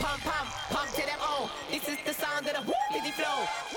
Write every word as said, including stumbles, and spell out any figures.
pump, pump, pump to them. Oh, this is the sound of the whoopity flow.